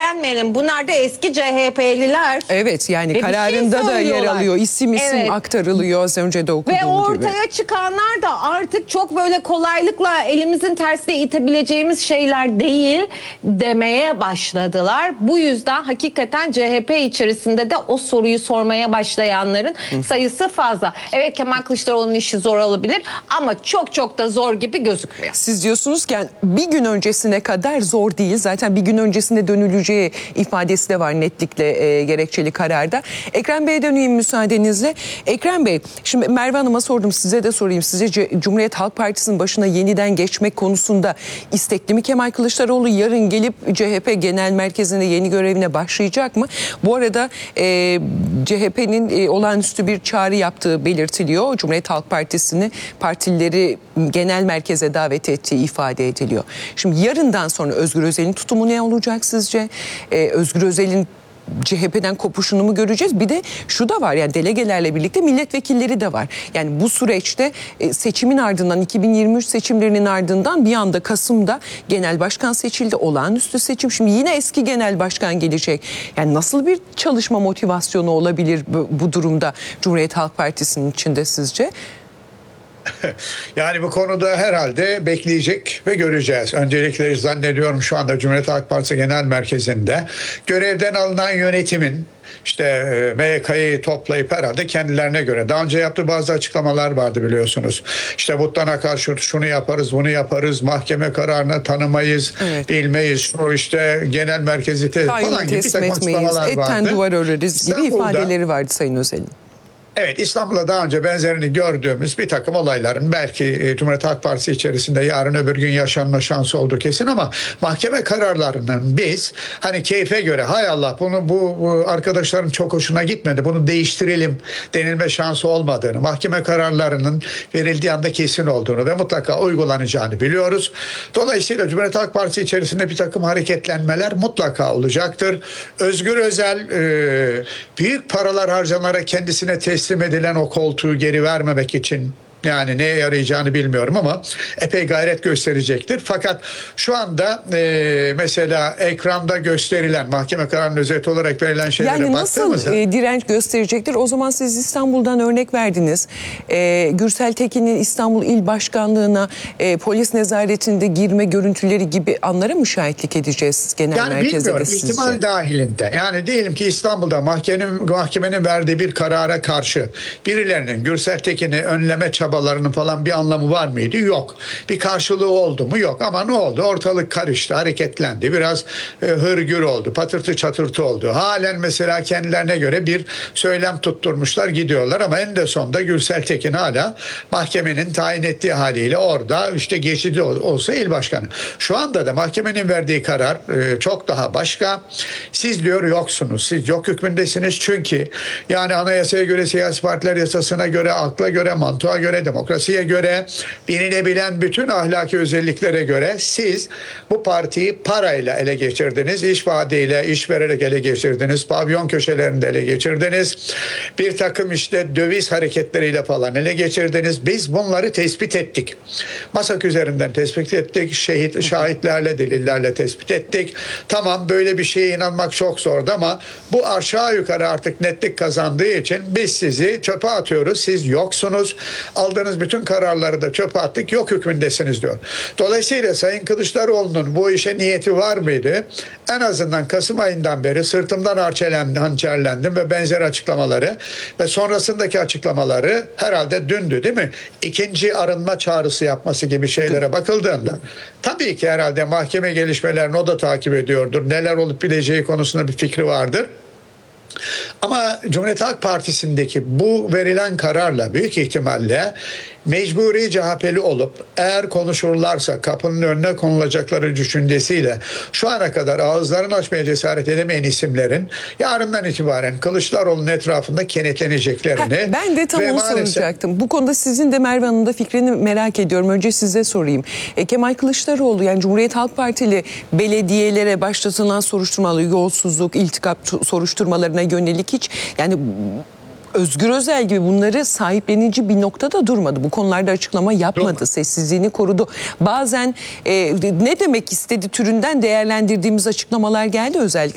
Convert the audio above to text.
beğenmeyelim. Bunlar da eski CHP'liler. Evet, yani Ve kararında da yer alıyor. İsim Evet. aktarılıyor az önce de okuduğum Ve gibi. ortaya çıkanlar da artık çok böyle kolaylıkla elimizin tersine itebileceğimiz şeyler değil demeye başladılar. Bu yüzden hakikaten CHP içerisinde de o soruyu sormaya başlayanların sayısı fazla. Evet, Kemal Kılıçdaroğlu'nun işi zor olabilir ama çok çok da zor gibi gözükmüyor. Siz diyorsunuz ki yani bir gün öncesine kadar zor değil. Zaten bir gün öncesinde dönüleceği ifadesi de var netlikle gerekçeli kararda. Ekrem Bey'e döneyim müsaadenizle. Ekrem Bey, şimdi Merve Hanım'a sordum, size de sorayım. Sizce Cumhuriyet Halk Partisi'nin başına yeniden geçmek konusunda istekli mi Kemal Kılıçdaroğlu? Yarın gelip CHP Genel Merkezi'nde yeni görevine başlayacak mı? Bu arada CHP'nin olağanüstü bir çağrı yaptığı belirtiliyor. Cumhuriyet Halk Partisi'ni partileri genel merkeze davet ettiği ifade ediliyor. Şimdi yarından sonra Özgür Özel'in tutumu ne olacak sizce? Özgür Özel'in CHP'den kopuşunu mu göreceğiz? Bir de şu da var, yani delegelerle birlikte milletvekilleri de var. Yani bu süreçte seçimin ardından, 2023 seçimlerinin ardından bir anda Kasım'da genel başkan seçildi. Olağanüstü seçim. Şimdi yine eski genel başkan gelecek. Yani nasıl bir çalışma motivasyonu olabilir bu durumda Cumhuriyet Halk Partisi'nin içinde sizce? Yani bu konuda herhalde bekleyecek ve göreceğiz. Öncelikle zannediyorum şu anda Cumhuriyet Halk Partisi Genel Merkezi'nde görevden alınan yönetimin işte MYK'yı toplayıp herhalde kendilerine göre daha önce yaptığı bazı açıklamalar vardı, biliyorsunuz. İşte Buttan'a karşı şunu yaparız, bunu yaparız, mahkeme kararını tanımayız, bilmeyiz, şu işte genel merkezi falan gibi bir takım açıklamalar vardı. Etten duvar öreriz gibi ifadeleri vardı Sayın Özel'in. Evet, İstanbul'da daha önce benzerini gördüğümüz bir takım olayların belki Cumhuriyet Halk Partisi içerisinde yarın öbür gün yaşanma şansı olduğu kesin, ama mahkeme kararlarının biz hani keyfe göre hay Allah bu arkadaşların çok hoşuna gitmedi, bunu değiştirelim denilme şansı olmadığını, mahkeme kararlarının verildiği anda kesin olduğunu ve mutlaka uygulanacağını biliyoruz. Dolayısıyla Cumhuriyet Halk Partisi içerisinde bir takım hareketlenmeler mutlaka olacaktır. Özgür Özel büyük paralar harcanarak kendisine teslim edilen o koltuğu geri vermemek için, yani neye yarayacağını bilmiyorum ama epey gayret gösterecektir. Fakat şu anda mesela ekranda gösterilen mahkeme kararının özeti olarak verilen şeylere yani baktığımızda... nasıl direnç gösterecektir? O zaman siz İstanbul'dan örnek verdiniz. Gürsel Tekin'in İstanbul İl Başkanlığı'na polis nezaretinde girme görüntüleri gibi anlara mı şahitlik edeceğiz genel merkezde de sizce? İhtimal dahilinde. Yani diyelim ki İstanbul'da mahkemenin verdiği bir karara karşı birilerinin Gürsel Tekin'i önleme çabalarının falan bir anlamı var mıydı? Yok. Bir karşılığı oldu mu? Yok. Ama ne oldu? Ortalık karıştı, hareketlendi. Biraz hırgür oldu, patırtı çatırtı oldu. Halen mesela kendilerine göre bir söylem tutturmuşlar, gidiyorlar ama en de sonunda Gürsel Tekin hala mahkemenin tayin ettiği haliyle orada işte geçici olsa il başkanı. Şu anda da mahkemenin verdiği karar çok daha başka. Siz diyor yoksunuz. Siz yok hükmündesiniz çünkü yani anayasaya göre, siyasi partiler yasasına göre, akla göre, mantığa göre, demokrasiye göre, bilinebilen bütün ahlaki özelliklere göre siz bu partiyi parayla ele geçirdiniz, iş vaadiyle, iş vererek ele geçirdiniz, pavyon köşelerinde ele geçirdiniz, bir takım işte döviz hareketleriyle falan ele geçirdiniz. Biz bunları tespit ettik. Masak üzerinden tespit ettik, şahitlerle, delillerle tespit ettik. Tamam, böyle bir şeye inanmak çok zordu ama bu aşağı yukarı artık netlik kazandığı için biz sizi çöpe atıyoruz, siz yoksunuz. Aldığınız bütün kararları da çöpe attık, yok hükmündesiniz diyor. Dolayısıyla Sayın Kılıçdaroğlu'nun bu işe niyeti var mıydı? En azından Kasım ayından beri sırtımdan hançerlendim ve benzer açıklamaları ve sonrasındaki açıklamaları herhalde dündü değil mi? İkinci arınma çağrısı yapması gibi şeylere bakıldığında tabii ki herhalde mahkeme gelişmelerini o da takip ediyordur. Neler olup bileceği konusunda bir fikri vardır. Ama Cumhuriyet Halk Partisi'ndeki bu verilen kararla büyük ihtimalle mecburi CHP'li olup eğer konuşurlarsa kapının önüne konulacakları düşüncesiyle şu ana kadar ağızlarını açmaya cesaret edemeyen isimlerin yarından itibaren Kılıçdaroğlu'nun etrafında kenetleneceklerini... Ben de tam onu soracaktım. Bu konuda sizin de Merve Hanım'ın da fikrini merak ediyorum. Önce size sorayım. Kemal Kılıçdaroğlu, yani Cumhuriyet Halk Partili belediyelere başlatılan soruşturmaları, yolsuzluk, iltikap soruşturmalarına yönelik hiç yani Özgür Özel gibi bunları sahiplenici bir noktada durmadı. Bu konularda açıklama yapmadı. Sessizliğini korudu. Bazen ne demek istedi türünden değerlendirdiğimiz açıklamalar geldi özellikle.